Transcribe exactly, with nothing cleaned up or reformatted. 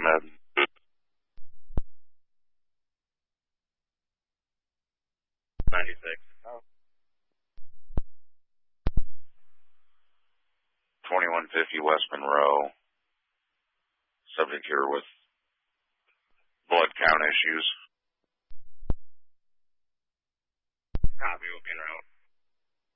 Med. ninety-six. Oh. twenty-one fifty West Monroe. Subject here with blood count issues.